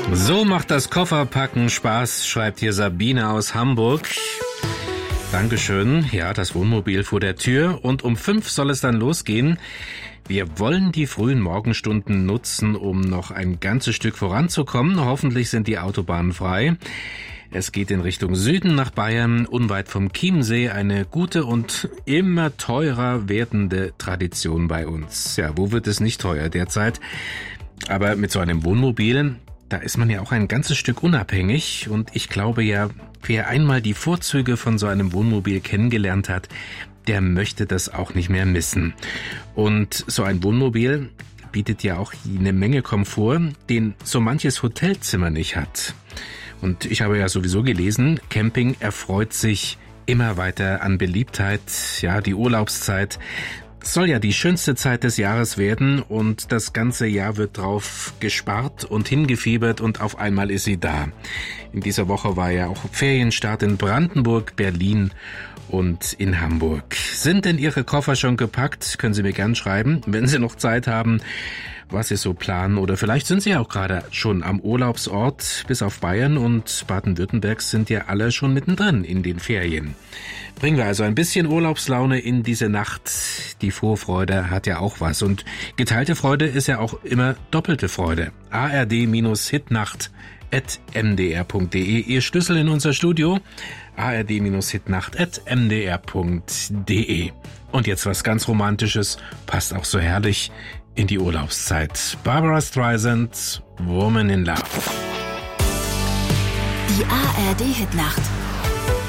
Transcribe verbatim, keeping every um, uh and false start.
So macht das Kofferpacken Spaß, schreibt hier Sabine aus Hamburg. Dankeschön. Ja, das Wohnmobil vor der Tür und um fünf soll es dann losgehen. Wir wollen die frühen Morgenstunden nutzen, um noch ein ganzes Stück voranzukommen. Hoffentlich sind die Autobahnen frei. Es geht in Richtung Süden nach Bayern, unweit vom Chiemsee, eine gute und immer teurer werdende Tradition bei uns. Ja, wo wird es nicht teuer derzeit? Aber mit so einem Wohnmobil, da ist man ja auch ein ganzes Stück unabhängig und ich glaube ja, wer einmal die Vorzüge von so einem Wohnmobil kennengelernt hat, der möchte das auch nicht mehr missen. Und so ein Wohnmobil bietet ja auch eine Menge Komfort, den so manches Hotelzimmer nicht hat. Und ich habe ja sowieso gelesen, Camping erfreut sich immer weiter an Beliebtheit. Ja, die Urlaubszeit soll ja die schönste Zeit des Jahres werden und das ganze Jahr wird drauf gespart und hingefiebert und auf einmal ist sie da. In dieser Woche war ja auch Ferienstart in Brandenburg, Berlin und in Hamburg. Sind denn Ihre Koffer schon gepackt? Können Sie mir gern schreiben, wenn Sie noch Zeit haben, was Sie so planen. Oder vielleicht sind Sie auch gerade schon am Urlaubsort. Bis auf Bayern und Baden-Württemberg sind ja alle schon mittendrin in den Ferien. Bringen wir also ein bisschen Urlaubslaune in diese Nacht. Die Vorfreude hat ja auch was. Und geteilte Freude ist ja auch immer doppelte Freude. A R D Hitnacht at m d r punkt d e. Ihr Schlüssel in unser Studio. A R D Hitnacht at m d r punkt d e. Und jetzt was ganz Romantisches. Passt auch so herrlich in die Urlaubszeit. Barbara Streisand, Woman in Love. Die A R D Hitnacht.